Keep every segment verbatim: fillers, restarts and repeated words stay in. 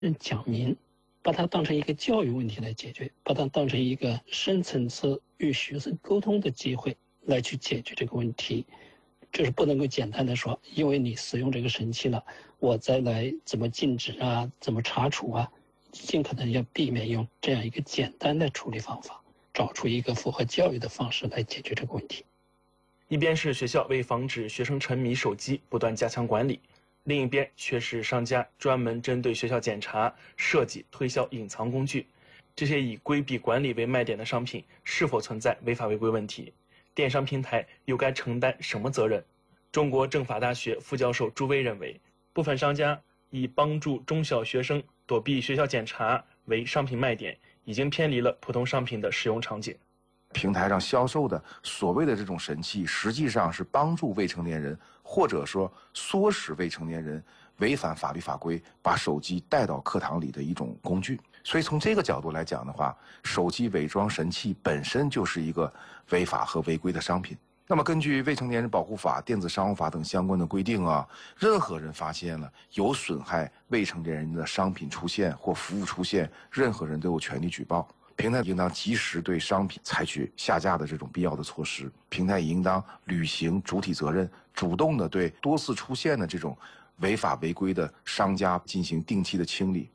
嗯讲明，把它当成一个教育问题来解决，把它当成一个深层次与学生沟通的机会来去解决这个问题。就是不能够简单的说，因为你使用这个神器了，我再来怎么禁止啊，怎么查处啊，尽可能要避免用这样一个简单的处理方法，找出一个符合教育的方式来解决这个问题。 一边是学校为防止学生沉迷手机不断加强管理，另一边却是商家专门针对学校检查设计推销隐藏工具。这些以规避管理为卖点的商品是否存在违法违规问题？电商平台又该承担什么责任？中国政法大学副教授朱威认为，部分商家以帮助中小学生躲避学校检查为商品卖点，已经偏离了普通商品的使用场景。 平台上销售的所谓的这种神器，实际上是帮助未成年人，或者说唆使未成年人违反法律法规，把手机带到课堂里的一种工具。所以从这个角度来讲的话，手机伪装神器本身就是一个违法和违规的商品。那么根据《未成年人保护法》《电子商务法》等相关的规定啊，任何人发现了有损害未成年人的商品出现或服务出现，任何人都有权利举报。平台应当及时对商品采取下架的这种必要的措施，平台也应当履行主体责任，主动的对多次出现的这种违法违规的商家进行定期的清理。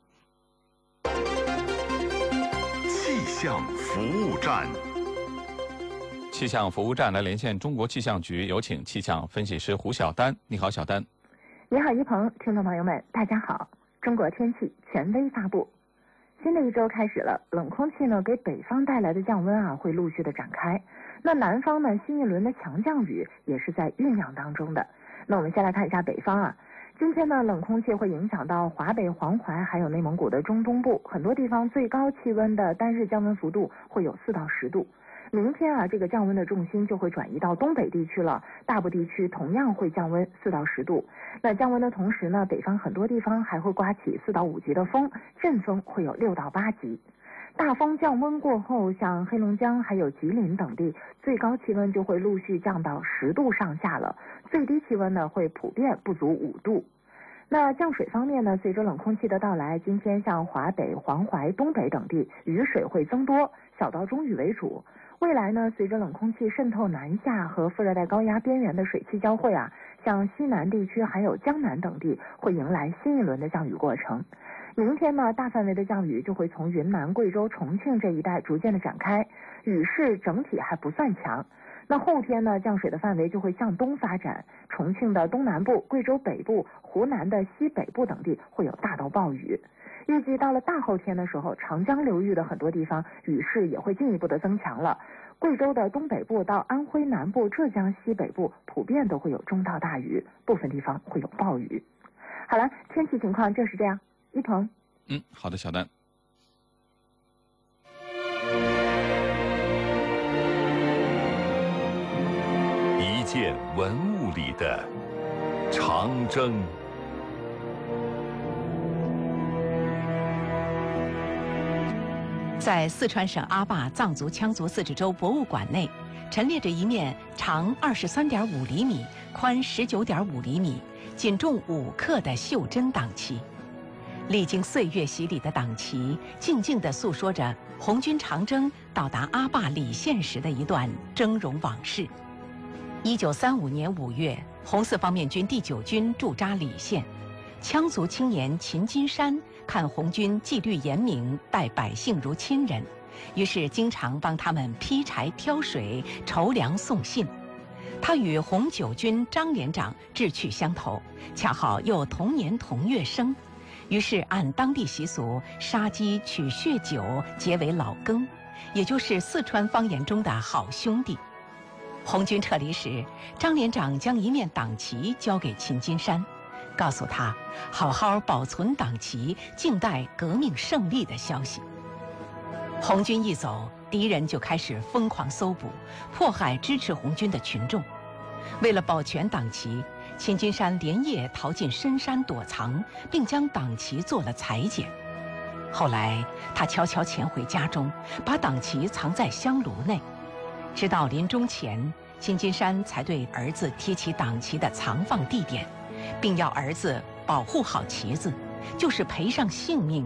气象服务站， 气象服务站来连线中国气象局，有请气象分析师胡晓丹。你好，小丹。 你好，一鹏，听众朋友们，大家好。中国天气权威发布。新的一周开始了，冷空气呢给北方带来的降温啊会陆续的展开。那南方呢新一轮的强降雨也是在酝酿当中的。那我们先来看一下北方啊，今天呢冷空气会影响到华北、黄淮还有内蒙古的中东部，很多地方最高气温的单日降温幅度会有四到十度。明天啊，这个降温的重心就会转移到东北地区了，大部地区同样会降温四到十度。那降温的同时呢，北方很多地方还会刮起四到五级的风，阵风会有六到八级。大风降温过后，像黑龙江还有吉林等地，最高气温就会陆续降到十度上下了，最低气温呢会普遍不足五度。那降水方面呢，随着冷空气的到来，今天像华北、黄淮、东北等地雨水会增多，小到中雨为主。未来呢，随着冷空气渗透南下和副热带高压边缘的水汽交汇啊，像西南地区还有江南等地会迎来新一轮的降雨过程。明天呢，大范围的降雨就会从云南、贵州、重庆这一带逐渐的展开，雨势整体还不算强。那后天呢，降水的范围就会向东发展，重庆的东南部、贵州北部、湖南的西北部等地会有大到暴雨。预计到了大后天的时候，长江流域的很多地方雨势也会进一步的增强了。贵州的东北部到安徽南部、浙江西北部普遍都会有中到大雨，部分地方会有暴雨。好了，天气情况就是这样。一鹏， 嗯，好的，小丹。 一件文物里的长征。 在四川省阿坝藏族羌族自治州博物馆内，陈列着一面长二十三点五厘米、宽十九点五厘米、仅重五克的袖珍党旗。历经岁月洗礼的党旗，静静地诉说着红军长征到达阿坝礼县时的一段峥嵘往事。一九三五年五月，红四方面军第九军驻扎礼县，羌族青年秦金山看红军纪律严明，待百姓如亲人，于是经常帮他们劈柴挑水、筹粮送信。他与红九军张连长志趣相投，恰好又同年同月生，于是按当地习俗杀鸡取血酒结为老羹，也就是四川方言中的好兄弟。红军撤离时，张连长将一面党旗交给秦金山，告诉他好好保存党旗，静待革命胜利的消息。红军一走，敌人就开始疯狂搜捕、迫害支持红军的群众。为了保全党旗，秦金山连夜逃进深山躲藏，并将党旗做了裁剪。后来他悄悄潜回家中，把党旗藏在香炉内。直到临终前，秦金山才对儿子提起党旗的藏放地点，并要儿子保护好旗子， 就是赔上性命